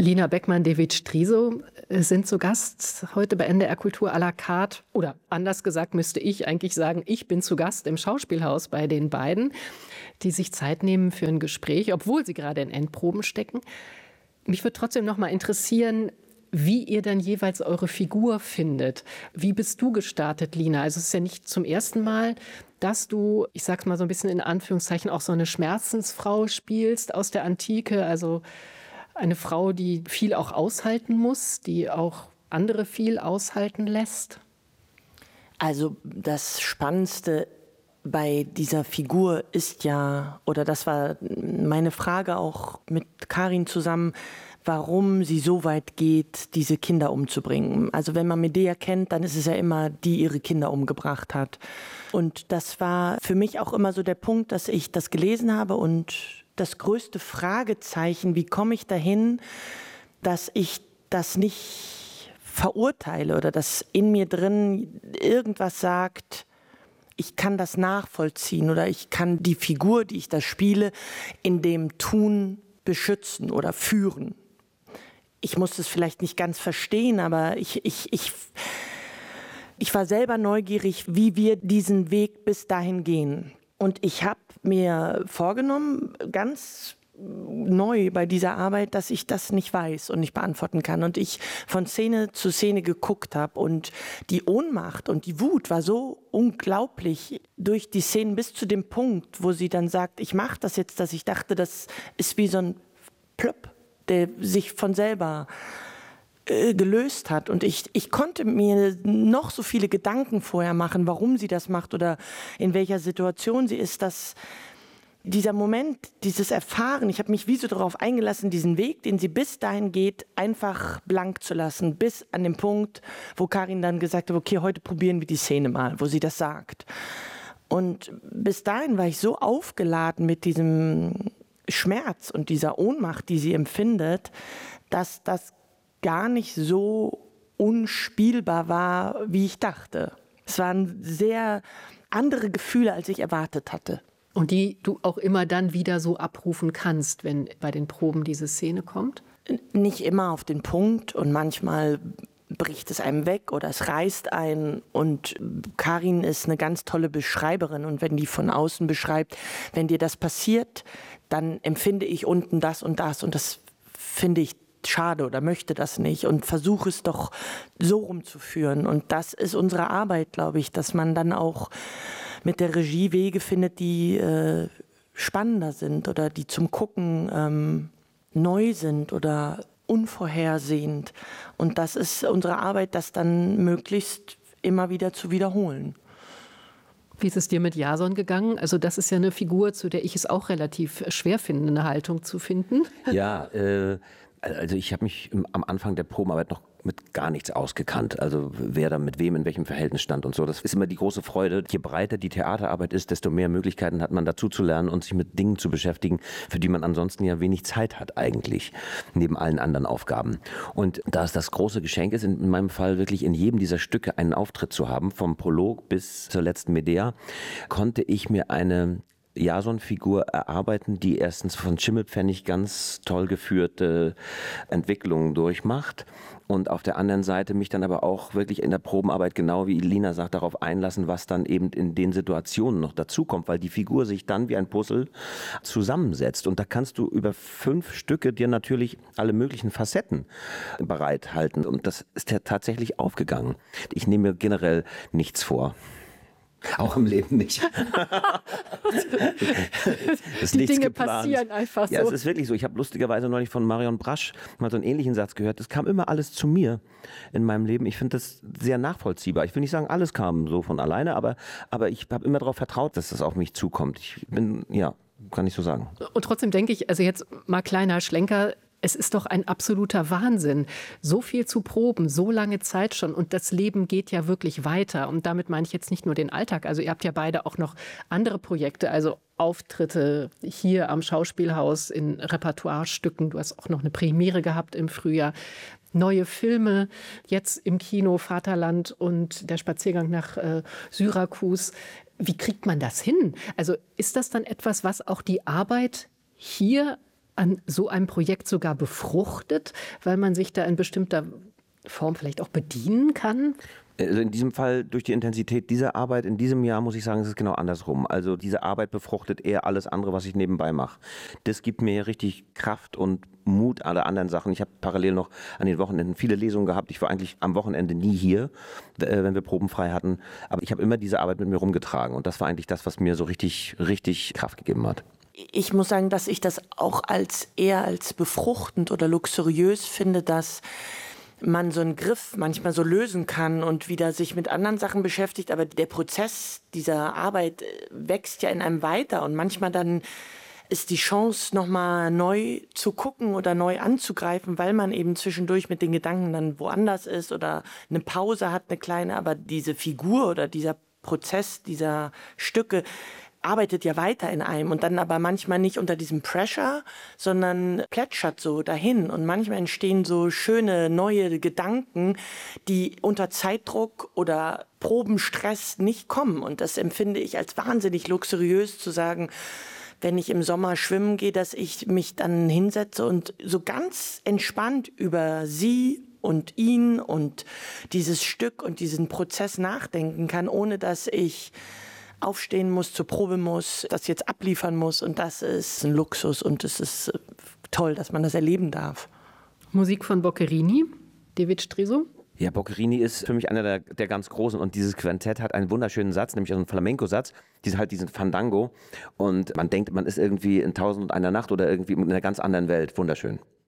Lina Beckmann-Dewitt-Striso sind zu Gast heute bei NDR Kultur à la carte. Oder anders gesagt müsste ich eigentlich sagen, ich bin zu Gast im Schauspielhaus bei den beiden, die sich Zeit nehmen für ein Gespräch, obwohl sie gerade in Endproben stecken. Mich würde trotzdem noch mal interessieren, wie ihr dann jeweils eure Figur findet. Wie bist du gestartet, Lina? Also es ist ja nicht zum ersten Mal, dass du, ich sag's mal so ein bisschen in Anführungszeichen, auch so eine Schmerzensfrau spielst aus der Antike, also eine Frau, die viel auch aushalten muss, die auch andere viel aushalten lässt. Also das Spannendste bei dieser Figur ist ja, oder das war meine Frage auch mit Karin zusammen, warum sie so weit geht, diese Kinder umzubringen. Also wenn man Medea kennt, dann ist es ja immer, die ihre Kinder umgebracht hat. Und das war für mich auch immer so der Punkt, dass ich das gelesen habe und das größte Fragezeichen, wie komme ich dahin, dass ich das nicht verurteile oder dass in mir drin irgendwas sagt, ich kann das nachvollziehen oder ich kann die Figur, die ich da spiele, in dem Tun beschützen oder führen. Ich muss es vielleicht nicht ganz verstehen, aber ich war selber neugierig, wie wir diesen Weg bis dahin gehen. Und ich habe mir vorgenommen, ganz neu bei dieser Arbeit, dass ich das nicht weiß und nicht beantworten kann. Und ich von Szene zu Szene geguckt habe und die Ohnmacht und die Wut war so unglaublich durch die Szenen bis zu dem Punkt, wo sie dann sagt, ich mache das jetzt, dass ich dachte, das ist wie so ein Plöpp, der sich von selber gelöst hat. Und ich konnte mir noch so viele Gedanken vorher machen, warum sie das macht oder in welcher Situation sie ist, dass dieser Moment, dieses Erfahren, ich habe mich wie so darauf eingelassen, diesen Weg, den sie bis dahin geht, einfach blank zu lassen, bis an den Punkt, wo Karin dann gesagt hat, okay, heute probieren wir die Szene mal, wo sie das sagt. Und bis dahin war ich so aufgeladen mit diesem Schmerz und dieser Ohnmacht, die sie empfindet, dass das gar nicht so unspielbar war, wie ich dachte. Es waren sehr andere Gefühle, als ich erwartet hatte. Und die du auch immer dann wieder so abrufen kannst, wenn bei den Proben diese Szene kommt? Nicht immer auf den Punkt und manchmal bricht es einem weg oder es reißt einen. Und Karin ist eine ganz tolle Beschreiberin und wenn die von außen beschreibt, wenn dir das passiert, dann empfinde ich unten das und das finde ich schade oder möchte das nicht und versuche es doch so rumzuführen. Und das ist unsere Arbeit, glaube ich, dass man dann auch mit der Regie Wege findet, die spannender sind oder die zum Gucken neu sind oder unvorhersehend. Und das ist unsere Arbeit, das dann möglichst immer wieder zu wiederholen. Wie ist es dir mit Jason gegangen? Also das ist ja eine Figur, zu der ich es auch relativ schwer finde, eine Haltung zu finden. Ja, also ich habe mich am Anfang der Probenarbeit noch mit gar nichts ausgekannt. Also wer da mit wem in welchem Verhältnis stand und so. Das ist immer die große Freude. Je breiter die Theaterarbeit ist, desto mehr Möglichkeiten hat man dazu zu lernen und sich mit Dingen zu beschäftigen, für die man ansonsten ja wenig Zeit hat eigentlich, neben allen anderen Aufgaben. Und da es das große Geschenk ist, in meinem Fall wirklich in jedem dieser Stücke einen Auftritt zu haben, vom Prolog bis zur letzten Medea, konnte ich mir eine Jason-Figur erarbeiten, die erstens von Schimmelpfennig ganz toll geführte Entwicklungen durchmacht und auf der anderen Seite mich dann aber auch wirklich in der Probenarbeit, genau wie Lina sagt, darauf einlassen, was dann eben in den Situationen noch dazukommt, weil die Figur sich dann wie ein Puzzle zusammensetzt und da kannst du über 5 Stücke dir natürlich alle möglichen Facetten bereithalten und das ist ja tatsächlich aufgegangen. Ich nehme mir generell nichts vor. Auch im Leben nicht. Die Dinge passieren einfach so. Ja, es ist wirklich so. Ich habe lustigerweise neulich von Marion Brasch mal so einen ähnlichen Satz gehört. Es kam immer alles zu mir in meinem Leben. Ich finde das sehr nachvollziehbar. Ich will nicht sagen, alles kam so von alleine, aber ich habe immer darauf vertraut, dass das auf mich zukommt. Ich bin, ja, kann ich so sagen. Und trotzdem denke ich, also jetzt mal kleiner Schlenker, es ist doch ein absoluter Wahnsinn, so viel zu proben, so lange Zeit schon. Und das Leben geht ja wirklich weiter. Und damit meine ich jetzt nicht nur den Alltag. Also ihr habt ja beide auch noch andere Projekte, also Auftritte hier am Schauspielhaus in Repertoirestücken. Du hast auch noch eine Premiere gehabt im Frühjahr. Neue Filme, jetzt im Kino Vaterland und der Spaziergang nach Syrakus. Wie kriegt man das hin? Also ist das dann etwas, was auch die Arbeit hier an so einem Projekt sogar befruchtet, weil man sich da in bestimmter Form vielleicht auch bedienen kann? Also in diesem Fall durch die Intensität dieser Arbeit in diesem Jahr muss ich sagen, es ist genau andersrum. Also diese Arbeit befruchtet eher alles andere, was ich nebenbei mache. Das gibt mir richtig Kraft und Mut alle anderen Sachen. Ich habe parallel noch an den Wochenenden viele Lesungen gehabt. Ich war eigentlich am Wochenende nie hier, wenn wir Proben frei hatten. Aber ich habe immer diese Arbeit mit mir rumgetragen und das war eigentlich das, was mir so richtig, richtig Kraft gegeben hat. Ich muss sagen, dass ich das auch eher als befruchtend oder luxuriös finde, dass man so einen Griff manchmal so lösen kann und wieder sich mit anderen Sachen beschäftigt. Aber der Prozess dieser Arbeit wächst ja in einem weiter und manchmal dann ist die Chance, nochmal neu zu gucken oder neu anzugreifen, weil man eben zwischendurch mit den Gedanken dann woanders ist oder eine Pause hat, eine kleine. Aber diese Figur oder dieser Prozess dieser Stücke arbeitet ja weiter in einem und dann aber manchmal nicht unter diesem Pressure, sondern plätschert so dahin. Und manchmal entstehen so schöne neue Gedanken, die unter Zeitdruck oder Probenstress nicht kommen. Und das empfinde ich als wahnsinnig luxuriös zu sagen, wenn ich im Sommer schwimmen gehe, dass ich mich dann hinsetze und so ganz entspannt über sie und ihn und dieses Stück und diesen Prozess nachdenken kann, ohne dass ich aufstehen muss, zur Probe muss, das jetzt abliefern muss. Und das ist ein Luxus und es ist toll, dass man das erleben darf. Musik von Boccherini, David Striso. Ja, Boccherini ist für mich einer der ganz Großen und dieses Quintett hat einen wunderschönen Satz, nämlich einen Flamenco-Satz, diesen Fandango und man denkt, man ist irgendwie in 1001 Nacht oder irgendwie in einer ganz anderen Welt. Wunderschön.